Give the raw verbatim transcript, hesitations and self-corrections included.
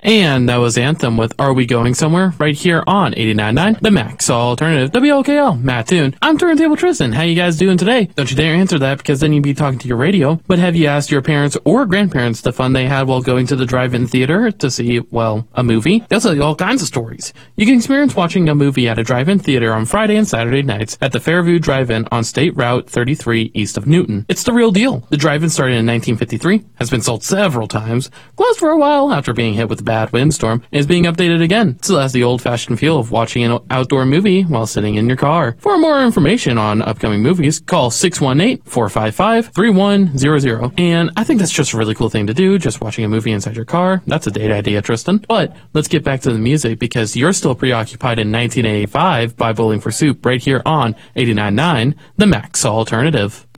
And that was Anthem with Are We Going Somewhere? Right here on eighty-nine point nine, the Max Alternative. W O K L, Matt Toon. I'm Turntable Tristan. How you guys doing today? Don't you dare answer that, because then you'd be talking to your radio. But have you asked your parents or grandparents the fun they had while going to the drive-in theater to see, well, a movie? They'll tell you all kinds of stories. You can experience watching a movie at a drive-in theater on Friday and Saturday nights at the Fairview Drive-In on State Route thirty-three east of Newton. It's the real deal. The drive-in started in nineteen fifty-three, has been sold several times, closed for a while after being hit with a bad windstorm, and is being updated again. Still has the old-fashioned feel of watching an outdoor movie while sitting in your car. For more information on upcoming movies, call six one eight, four five five, three one zero zero. And I think that's just a really cool thing to do, just watching a movie inside your car. That's a date idea, Tristan. But let's get back to the music, because you're still preoccupied in nineteen eighty-five by Bowling for Soup right here on eighty-nine point nine, the Max Alternative.